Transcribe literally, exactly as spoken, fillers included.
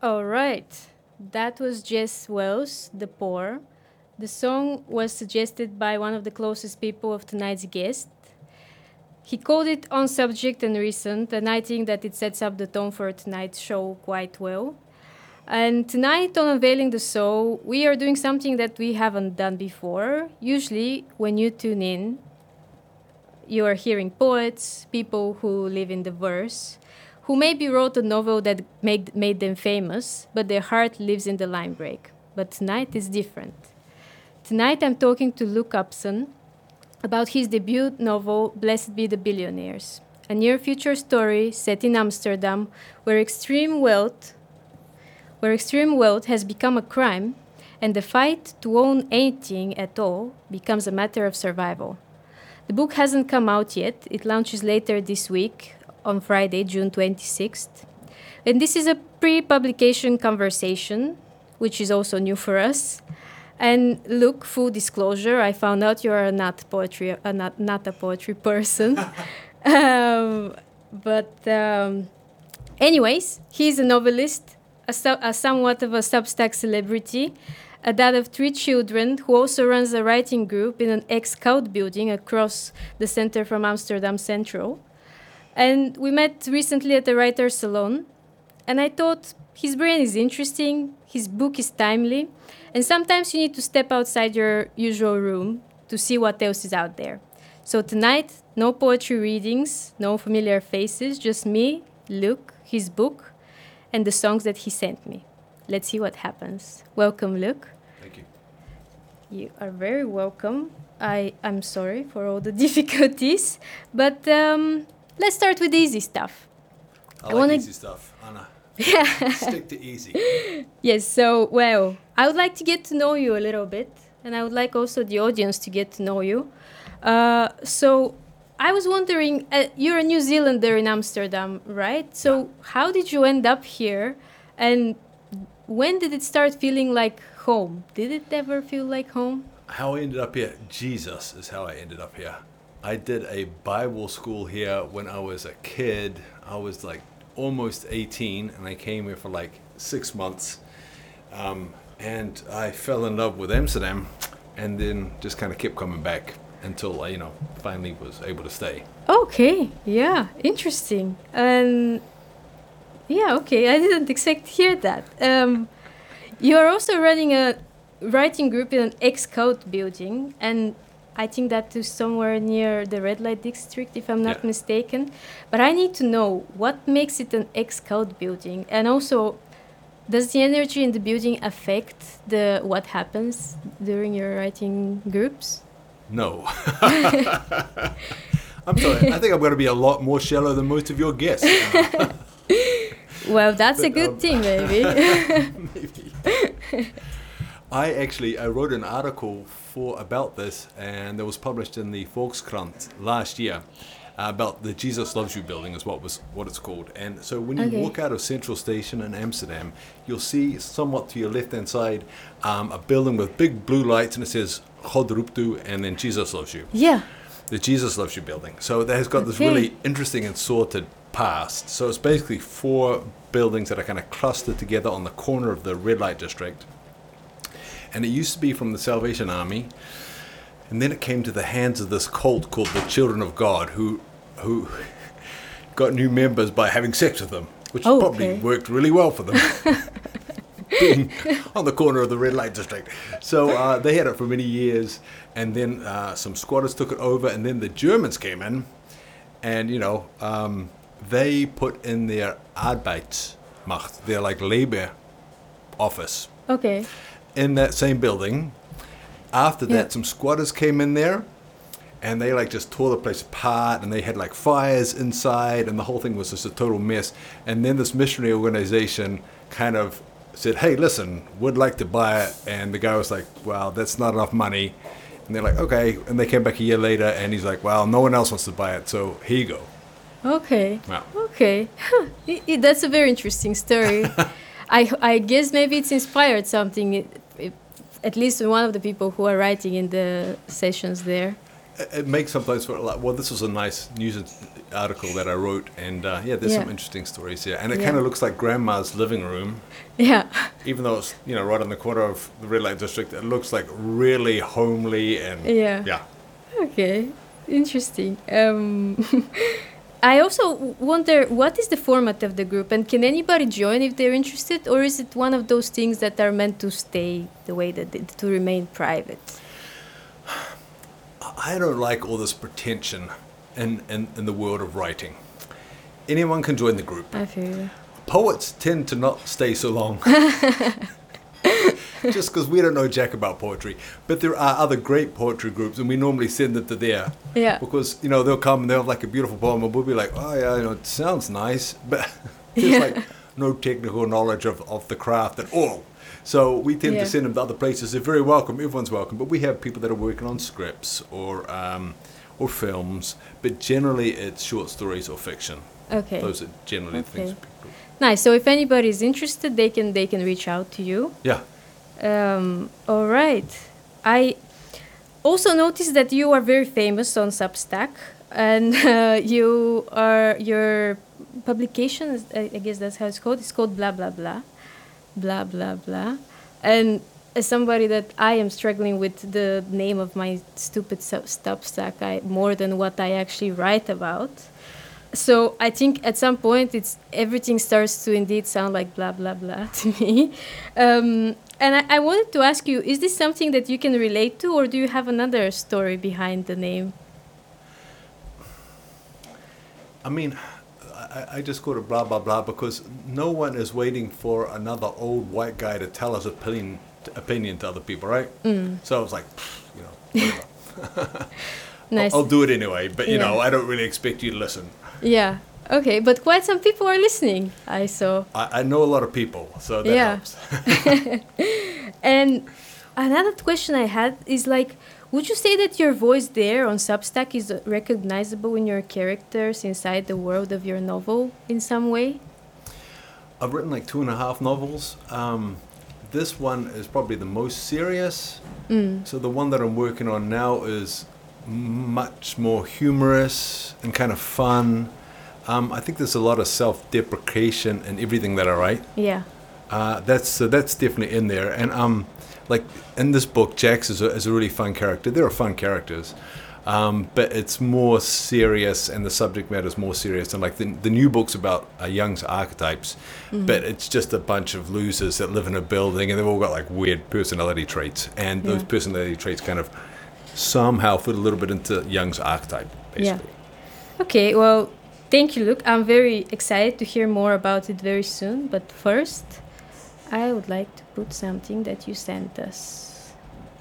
All right. That was Jess Wells, The Poor. The song was suggested by one of the closest people of tonight's guest. He called it on subject and recent, and I think that it sets up the tone for tonight's show quite well. And tonight on Unveiling the Soul, we are doing something that we haven't done before. Usually, when you tune in, you are hearing poets, people who live in the verse, who maybe wrote a novel that made, made them famous, but their heart lives in the line break. But tonight is different. Tonight I'm talking to Luke Upson about his debut novel, Blessed Be the Billionaires, a near-future story set in Amsterdam where extreme wealth, where extreme wealth has become a crime and the fight to own anything at all becomes a matter of survival. The book hasn't come out yet. It launches later this week on Friday, June twenty-sixth. And this is a pre-publication conversation, which is also new for us. And look, full disclosure, I found out you're not poetry, uh, not, not a poetry person. um, but um, anyways, he's a novelist, a, su- a somewhat of a Substack celebrity, a dad of three children who also runs a writing group in an ex-scout building across the center from Amsterdam Central. And we met recently at the Writer's Salon, and I thought his brain is interesting, his book is timely, and sometimes you need to step outside your usual room to see what else is out there. So tonight, no poetry readings, no familiar faces, just me, Luke, his book, and the songs that he sent me. Let's see what happens. Welcome, Luke. Thank you. You are very welcome. I, I'm sorry for all the difficulties, but um, let's start with the easy stuff. I, I like wanna... easy stuff, Anna. Stick to easy. Yes, so, well, I would like to get to know you a little bit, and I would like also the audience to get to know you. Uh, so, I was wondering, uh, you're a New Zealander in Amsterdam, right? So, Yeah. how did you end up here, and when did it start feeling like home? Did it ever feel like home? How I ended up here? Jesus is how I ended up here. I did a Bible school here when I was a kid. I was like almost eighteen, and I came here for like six months. Um, and I fell in love with Amsterdam, and then just kind of kept coming back until I, you know, finally was able to stay. Okay, yeah, interesting. And yeah, okay, I didn't expect to hear that. Um, you are also running a writing group in an ex-scout building, and I think that is somewhere near the red light district, if I'm not Yeah. mistaken. But I need to know what makes it an ex-scout building, and also, does the energy in the building affect the what happens during your writing groups? No. I'm sorry. I think I'm going to be a lot more shallow than most of your guests. Well, that's But, a good um, thing, maybe. Maybe. I actually I wrote an article for about this, and it was published in the Volkskrant last year uh, about the Jesus Loves You building is what was what it's called. And so when you Okay. walk out of Central Station in Amsterdam, you'll see somewhat to your left hand side um, a building with big blue lights, and it says God roept u and then Jesus loves you. Yeah. The Jesus Loves You building. So that has got this Okay. really interesting and sorted past. So it's basically four buildings that are kind of clustered together on the corner of the red light district. And it used to be from the Salvation Army, and then it came to the hands of this cult called the Children of God, who who got new members by having sex with them, which Oh, probably okay. worked really well for them, being on the corner of the red light district. So uh, they had it for many years, and then uh, some squatters took it over, and then the Germans came in, and you know um, they put in their Arbeitsmacht, their like labor office Okay. in that same building. After that, Yeah. some squatters came in there, and they like just tore the place apart, and they had like fires inside, and the whole thing was just a total mess. And then this missionary organization kind of said, hey, listen, would like to buy it. And the guy was like, well, that's not enough money. And they're like, okay. And they came back a year later, and he's like, well, no one else wants to buy it, so here you go. Okay. Wow. Okay. Huh. I- I- That's a very interesting story. I I guess maybe it's inspired something, it, it, at least in one of the people who are writing in the sessions there. it, it makes sometimes for like, well, this was a nice news article that I wrote, and uh, yeah, there's Yeah. some interesting stories here, and it Yeah. kind of looks like grandma's living room. Yeah. Even though it's, you know, right on the corner of the red light district, it looks like really homely and Yeah. yeah. Okay, interesting. Um, I also w- wonder what is the format of the group, and can anybody join if they're interested, or is it one of those things that are meant to stay the way that they, to remain private? I don't like all this pretension in, in, in the world of writing. Anyone can join the group. I feel you. Poets tend to not stay so long. Just because we don't know jack about poetry. But there are other great poetry groups, and we normally send them to there. Yeah. Because, you know, they'll come and they'll have like a beautiful poem, and we'll be like, oh, yeah, you know, it sounds nice. But there's Yeah. like no technical knowledge of, of the craft at all. So we tend Yeah. to send them to other places. They're very welcome. Everyone's welcome. But we have people that are working on scripts or um, or films. But generally, it's short stories or fiction. Okay. Those are generally the things. Okay. People, Nice. So if anybody is interested, they can they can reach out to you. yeah. Um, all right. I also noticed that you are very famous on Substack, and uh, you are your publication. is- I I guess that's how it's called. It's called blah blah blah, blah blah blah. And as somebody that I am struggling with the name of my stupid sub- Substack, I more than what I actually write about. So I think at some point it's everything starts to indeed sound like blah blah blah to me. Um, and I, I wanted to ask you, is this something that you can relate to, or do you have another story behind the name? I mean, I, I just go to blah, blah, blah because no one is waiting for another old white guy to tell his opinion, opinion to other people, right? Mm. So I was like, you know, whatever. Nice. I'll, I'll do it anyway, but you Yeah. know, I don't really expect you to listen. Yeah. Okay, but quite some people are listening, I saw. I, I know a lot of people, so that Yeah. helps. And another question I had is like, would you say that your voice there on Substack is recognizable in your characters inside the world of your novel in some way? I've written like two and a half novels. Um, this one is probably the most serious. Mm. So the one that I'm working on now is much more humorous and kind of fun. Um, I think there's a lot of self-deprecation in everything that I write. Yeah. Uh, that's so that's definitely in there. And um, like in this book, Jax is a, is a really fun character. There are fun characters, um, but it's more serious, and the subject matter is more serious. And like the the new book's about uh, Jung's archetypes, Mhm. but it's just a bunch of losers that live in a building, and they've all got like weird personality traits, and those Yeah. personality traits kind of somehow fit a little bit into Jung's archetype, basically. Yeah. Okay, well, thank you, Luke. I'm very excited to hear more about it very soon. But first, I would like to put something that you sent us.